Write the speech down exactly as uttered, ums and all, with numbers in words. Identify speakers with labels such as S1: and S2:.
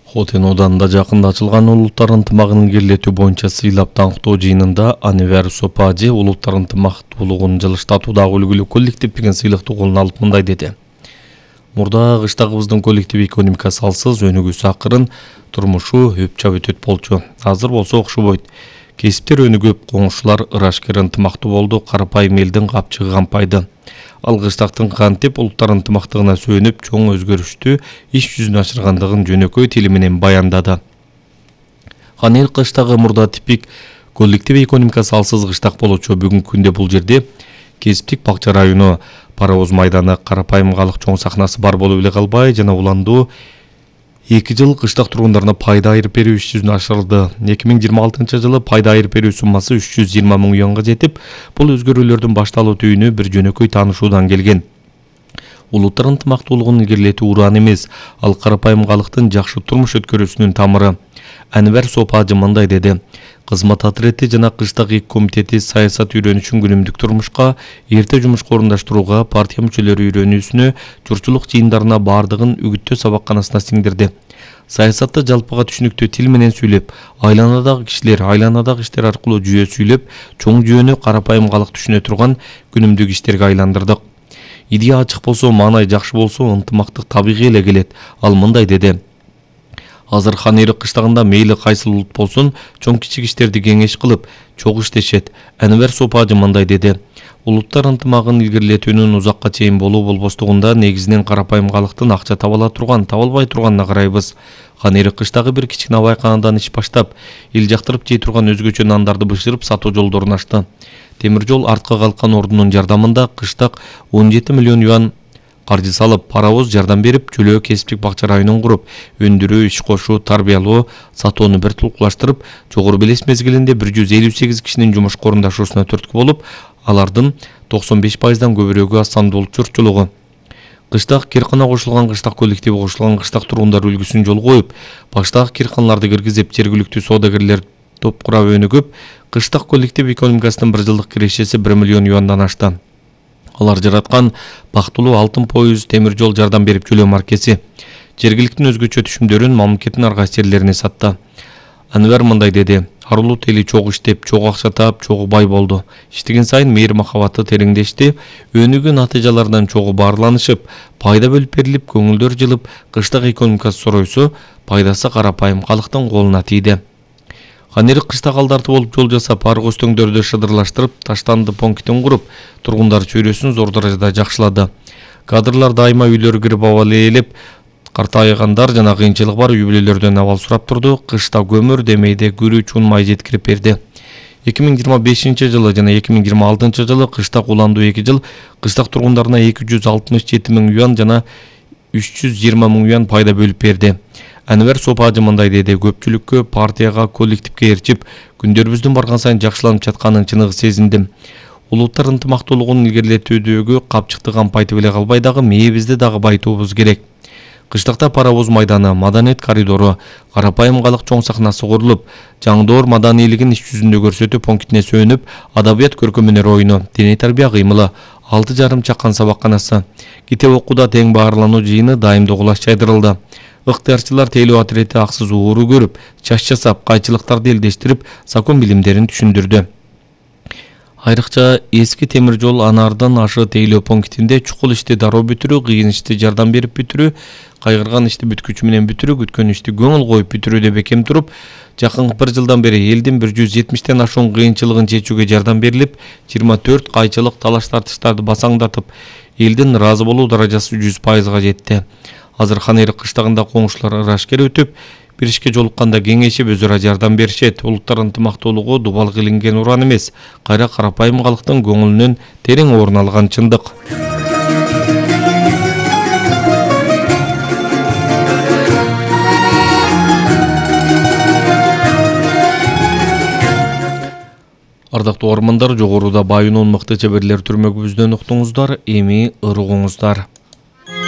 S1: Хотен Оданында жакында ачылган улуттар ынтымагын илгерилетүү боюнча сыйлап таңктоо жыйынында Анвер Сопажи улуттар ынтымактуулугун жылыштатуудагы үлгүлүү коллектив деген сыйлыкты колуна алып мындай деди. Мурда кыштагыбыздын коллектив экономикасы алсыз, өнүгүүсү акырын, турмушу өпчап өтөт болчу. Азыр болсо окшобойт. Кесиптер өнүгүп, коңшулар ырашкер ынтымактуу болду, карапайым элдин капчыгы кампайды. Ал кыштактын кантип улуттар ынтымактыгына сүйөнүп, чоң өзгөрүштү иш жүзүнө ашыргандыгын жөнөкөй тили менен баяндады. Хан эл кыштагы мурда типик коллектив экономикасы алсыз кыштак болчу. Бүгүнкү күндө бул жерде кесиптик бакча району, паровоз майданы, карапайым калык чоң сахнасы бар болуп эле калбай, жана уландуу эки жыл кыштак тургундарына пайда айырып берүү иш жүзүнө ашырылды. эки миң жыйырма алтынчы жылы пайда айырып берүү суммасы үч жүз жыйырма миң юанга жетип, бул өзгөрүүлөрдүн башталуу түйүнү бир жөнөкөй таанышуудан келген. Улуттар ынтымактуулугун илгерилетүү уран эмес, ал карапайым калыктын жакшы турмуш өткөрүүсүнүн тамыры. Анвер Сопажи мындай деди. Кызмат отрети жана кыштак эки комитети саясат үйрөнүшүн күнүмдүк турмушка, эрте жумушка орундаштырууга, партия мүчөлөрү үйрөнүүсүнө, журтчулук жыйындарына бардыгын үгүттөө сабакканасына сиңдирди. Саясатты жалпыга түшүнүктүү тил менен сүйлөп, айланадагы кишилер, айланадагы иштер аркылуу жүйө сүйлөп, чоң жүйөнү карапайым калык түшүнө турган күнүмдүк иштерге айландырдык. Идея ачык болсо, маанай жакшы болсо, ынтымактык табигый эле келет. Ал мындай деди. Азыр хан эл кыштагында мейли кайсыл улут болсун, чоң кичик иштерди кеңеш кылып, чогуу иштешет. Анвер Сопажи мындай деди. Улуттар ынтымагын илгерилетүүнүн узакка чейин болуу болбостугунда негизинен карапайым калыктын акча табала турган, табалбай турганына карайбыз. Хан эл кыштагы бир кичик набайканадан иш баштап, эл жактырып жей турган өзгөчө нандарды бышырып сатуу жолдорун ачты. Темир жол артка калкан ордунун жардамында кыштак он жети миллион юан каржы салып, паровоз жардам берип, чөлөө кесиптик бакча районун куруп, өндүрүү, иш кошуу, тарбиялоо, сатууну бир тулкулаштырып, жогору белес мезгилинде бир жүз элүү сегиз кишинин жумушка орундашуусуна түрткү болуп, алардын токсон беш пайыздан көбүрөгү Астамбул журтчулугу. Кыштак Киркана кошулган кыштак коллективи кошулган кыштак тургундар үлгүсүн жол коюп, баштагы кирканаларды киргизип, жергиликтүү соодагерлер топ курап өнүгүп, кыштак коллектив экономикасынын бир жылдык кирешеси бир миллион юандан ашты. Алар жараткан Бактылуу алтын поюз темир жол жардам берип чөлөө маркеси. Жергиликтин өзгөчө түшүмдөрүн мамлекеттин ар кайсы жерлерине сатты. Анвер мындай деди. Арулут эли чогуу иштеп, чогуу акча таап, чогуу бай болду. Иштеген сайын мейир махабаты тереңдешти, өнүгүү натыйжалардан чогуу баарланышып, пайда бөлүп берилип, көңүлдөр жылып, кыштак экономикасы соройсо, пайдасы карапайым калыктын колуна тийди. Хан эл кыштак алдарты болуп жол жасап, аргы өстөңдөрдү шыдырлаштырып, таштанды пунктин куруп, тургундар чөйрөсүн зор даражада жакшылады. Кадрлар дайыма үйлөргө кирип абал ээлеп, картайгандар жана кыйынчылык бар үй бүлөлөрдөн абал сурап турду. Кышта көмүр, демейде күрү, чун, май жеткирип берди. эки миң жыйырма бешинчи жылы жана эки миң жыйырма алтынчы жылы кыштак уландуу эки жыл кыштак тургундарына эки жүз алтымыш жети миң юан жана үч жүз жыйырма миң юан пайда бөлүп берди. Анвер Сопажи мындай деди. Көпчүлүккө, партияга, коллективге ээрчип, күндөрүбүздүн барган сайын жакшыланып жатканын чыныгы сезиндим. Улуттар ынтымактуулугун илгерилетүүдөгү капчыкты кампайтып эле калбай дагы мээбизди дагы байтуубуз керек. Кыштакта паровоз майданы, маданият коридору, карапайым калык чоң сахнасы курулуп, жаңдоор маданийлигин иш жүзүндө көрсөтүү пунктине сөнүп, адабият көркөм өнөр оюну, диний тарбия кыймылы, алты жарым чакан сабакканасы, китеп окууда тең баарлануу жыйыны дайымдуу кулаш чайдырылды. Ыктыярчылар тейлөө отрети аксыз ууру көрүп, чач жасап, кайчылыктарды элдештирип, закон билимдерин түшүндүрдү. Айрыкча эски темир жол анардан ашы тейлөө пунктинде чукул ишти дароо бүтүрүү, кыйын ишти жардам берип бүтүрүү, кайгырган ишти бүткүчү менен бүтүрүү, күткөн ишти көңүл коюп бүтүрүү деп бекем туруп, жакынкы бир жылдан бери элдин бир жүз жетимиштен ашуун кыйынчылыгын чечүүгө жардам берилип, жыйырма төрт кайчылык талаш тартыштарды басаңдатып, элдин ыраазы болуу даражасы жүз пайызга жетти. Азыр хан эл кыштагында коңшулар ырашкер өтүп, бир ишке жолукканда кеңешип өзара жардам беришет. Улуттар ынтымактуулугу дубал кылынган уран эмес, кайра карапайым калыктын көңүлүнөн терең орун алган чындык. Ардактуу угармандар, жогоруда Баюнун мыкты чеберлер түрмөгүбүздөн уктуңуздар, эми ырыгыңыздар.